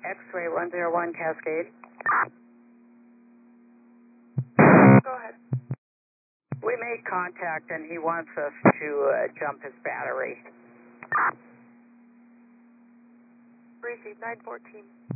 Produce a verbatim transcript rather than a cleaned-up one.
X-ray one zero one Cascade. Go ahead. We made contact and he wants us to uh, jump his battery. Receive nine fourteen.